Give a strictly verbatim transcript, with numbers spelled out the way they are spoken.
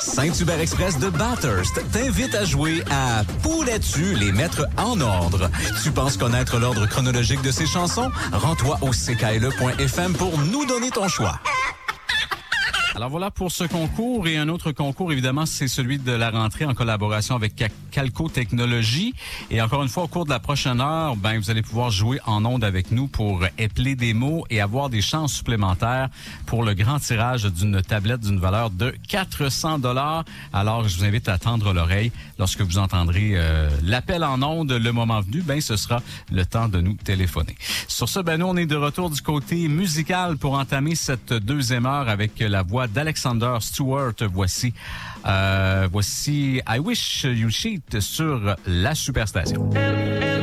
Saint-Hubert Express de Bathurst t'invite à jouer à Pourrais-tu les mettre en ordre? Tu penses connaître l'ordre chronologique de ces chansons? Rends-toi au c k l e point f m pour nous donner ton choix. Alors voilà pour ce concours et un autre concours, évidemment, c'est celui de la rentrée en collaboration avec Calco Technologies. Et encore une fois, au cours de la prochaine heure, ben vous allez pouvoir jouer en ondes avec nous pour épeler des mots et avoir des chances supplémentaires pour le grand tirage d'une tablette d'une valeur de quatre cents dollars. Alors, je vous invite à tendre l'oreille lorsque vous entendrez euh, l'appel en ondes le moment venu. Ben, ce sera le temps de nous téléphoner. Sur ce, ben nous, on est de retour du côté musical pour entamer cette deuxième heure avec la voix d'Alexander Stewart. Voici, euh, voici I Wish You Cheat sur la Superstation.